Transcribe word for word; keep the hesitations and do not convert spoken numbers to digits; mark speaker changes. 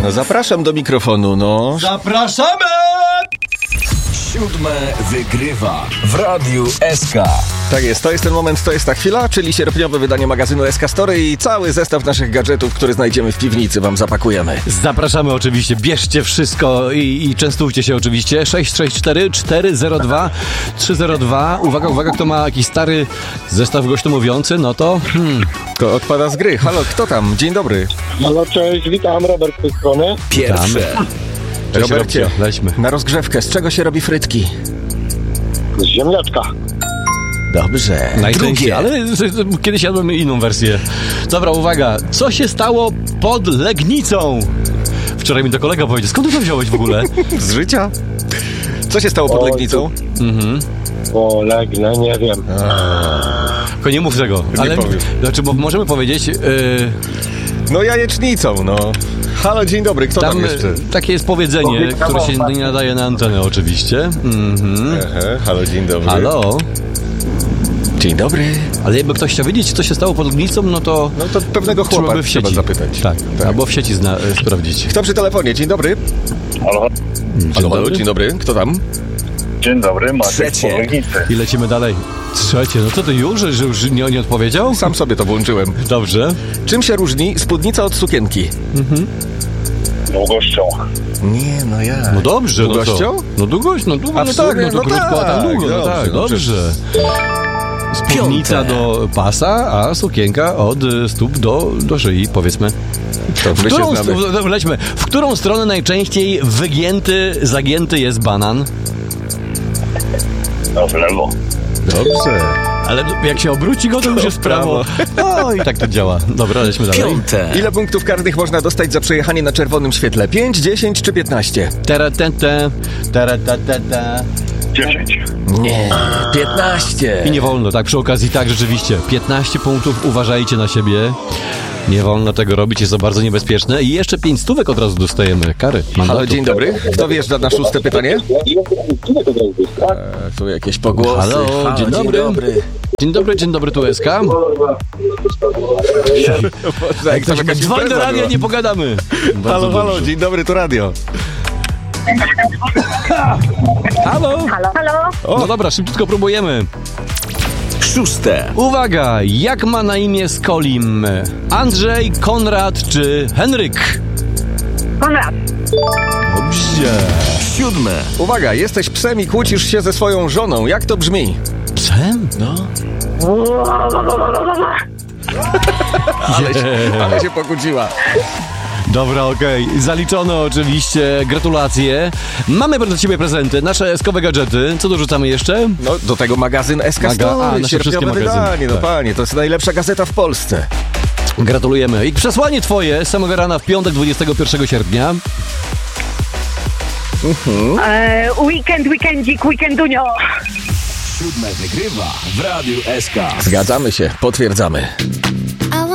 Speaker 1: No zapraszam do mikrofonu, no.
Speaker 2: Zapraszamy!
Speaker 3: Siódme wygrywa w Radiu S K.
Speaker 1: Tak jest, to jest ten moment, to jest ta chwila, czyli sierpniowe wydanie magazynu S K Story i cały zestaw naszych gadżetów, który znajdziemy w piwnicy, wam zapakujemy.
Speaker 2: Zapraszamy oczywiście, bierzcie wszystko i, i częstujcie się oczywiście. sześć sześć cztery cztery zero dwa trzy zero dwa. Uwaga, uwaga, kto ma jakiś stary zestaw głośno mówiący, no to... Hmm.
Speaker 1: To odpada z gry. Halo, kto tam? Dzień dobry.
Speaker 4: Halo, cześć, witam, Robert z tej strony.
Speaker 3: Pierwsze.
Speaker 2: Cześć,
Speaker 1: Robercie,
Speaker 2: Robcio, lećmy.
Speaker 1: na rozgrzewkę, z czego się robi frytki?
Speaker 4: Z ziemniaczka.
Speaker 1: Dobrze.
Speaker 2: Najczęściej,
Speaker 3: Drugie.
Speaker 2: ale kiedyś jadłem inną wersję. Dobra, uwaga. Co się stało pod Legnicą? Wczoraj mi to kolega powiedział. Skąd ty to wziąłeś w ogóle?
Speaker 1: Z życia? Co się stało pod
Speaker 4: Oj,
Speaker 1: Legnicą?
Speaker 2: Mhm.
Speaker 4: O, legnę, nie wiem.
Speaker 2: Tylko nie mów tego.
Speaker 1: Nie
Speaker 2: Ale,
Speaker 1: powiem.
Speaker 2: znaczy, bo możemy powiedzieć... Yy,
Speaker 1: No jajecznicą, no. Halo, dzień dobry, kto tam,
Speaker 2: tam
Speaker 1: jeszcze?
Speaker 2: takie jest powiedzenie, które się nie nadaje na antenę oczywiście. Mhm.
Speaker 1: Aha, halo, dzień dobry.
Speaker 2: Halo?
Speaker 1: Dzień dobry.
Speaker 2: Ale jakby ktoś chciał wiedzieć, co się stało pod Legnicą, no to...
Speaker 1: No to pewnego
Speaker 2: trzeba
Speaker 1: chłopa
Speaker 2: by w
Speaker 1: trzeba
Speaker 2: sieci
Speaker 1: zapytać.
Speaker 2: Tak,
Speaker 1: Tak.
Speaker 2: albo w sieci zna, e, sprawdzić.
Speaker 1: Kto przy telefonie? Dzień dobry.
Speaker 5: Halo,
Speaker 2: Dzień
Speaker 1: Halo, halo,
Speaker 2: dobry.
Speaker 1: dzień dobry. Kto tam?
Speaker 5: dzień dobry, Maciek
Speaker 3: Trzecie.
Speaker 5: z Legnicy.
Speaker 2: I lecimy dalej. Trzecie, no co ty już, że że już nie, nie odpowiedział?
Speaker 1: Sam sobie to włączyłem.
Speaker 2: Dobrze.
Speaker 1: Czym się różni spódnica od sukienki?
Speaker 5: Długością.
Speaker 1: Nie, no ja.
Speaker 2: No dobrze,
Speaker 1: Długością?
Speaker 2: no co? No długość, no długo,
Speaker 1: A w
Speaker 2: no tak,
Speaker 1: sumie,
Speaker 2: no to
Speaker 1: no
Speaker 2: krótko, a tam
Speaker 1: tak,
Speaker 2: długo, no
Speaker 1: dobrze,
Speaker 2: tak,
Speaker 1: dobrze.
Speaker 2: dobrze. Spódnica
Speaker 3: Piąte.
Speaker 2: do pasa, a sukienka od y, stóp do, do szyi, powiedzmy.
Speaker 1: To
Speaker 2: W
Speaker 1: my się
Speaker 2: którą,
Speaker 1: znamy.
Speaker 2: st- dobra, lećmy. W którą stronę najczęściej wygięty, zagięty jest banan?
Speaker 5: No w lewo.
Speaker 1: Dobrze.
Speaker 2: Ale jak się obróci go, to już jest w prawo. O, i tak to działa. Dobra, lećmy dalej.
Speaker 3: Piąte.
Speaker 1: Ile punktów karnych można dostać za przejechanie na czerwonym świetle? pięć, dziesięć czy piętnaście?
Speaker 2: Teretete, teretetete.
Speaker 5: dziesięć.
Speaker 1: Nie, piętnaście.
Speaker 2: I nie wolno, tak przy okazji, tak rzeczywiście. piętnaście punktów, uważajcie na siebie. Nie wolno tego robić, jest to bardzo niebezpieczne. I jeszcze pięć stówek od razu dostajemy. Kary.
Speaker 1: Halo,
Speaker 2: mandatu.
Speaker 1: dzień dobry. Kto wjeżdża na szóste pytanie? E, tu jakieś pogłosy.
Speaker 2: Halo, dzień dobry. Dzień dobry, dzień dobry, tu S K.
Speaker 1: Jak to jakaś
Speaker 2: Dzwoń do
Speaker 1: impreza
Speaker 2: radia,
Speaker 1: była.
Speaker 2: nie pogadamy. Bardzo
Speaker 1: Halo, halo,
Speaker 2: dobrze.
Speaker 1: dzień dobry, tu radio.
Speaker 2: Halo.
Speaker 6: Halo, halo.
Speaker 2: No dobra, szybciutko próbujemy.
Speaker 3: Szóste.
Speaker 2: Uwaga, jak ma na imię Skolim? Andrzej, Konrad czy Henryk?
Speaker 6: Konrad.
Speaker 2: Dobrze.
Speaker 3: Siódme.
Speaker 1: Uwaga, jesteś psem i kłócisz się ze swoją żoną. Jak to brzmi?
Speaker 2: Psem?
Speaker 1: No. Ale się, ale się pokłóciła.
Speaker 2: Dobra, okej. Zaliczone oczywiście. Gratulacje. Mamy dla ciebie prezenty, nasze eskowe gadżety. Co dorzucamy jeszcze?
Speaker 1: No, do tego magazyn S K
Speaker 2: Maga- a,
Speaker 1: Story,
Speaker 2: nasze wszystkie
Speaker 1: sierpniowe
Speaker 2: magazyny.
Speaker 1: wydanie. No
Speaker 2: Tak.
Speaker 1: panie, to jest najlepsza gazeta w Polsce.
Speaker 2: Gratulujemy. I przesłanie twoje z samego rana w piątek dwudziestego pierwszego sierpnia.
Speaker 6: E, weekend, weekendzik, weekendunio.
Speaker 3: Siódme wygrywa w Radiu S K.
Speaker 1: Zgadzamy się, potwierdzamy.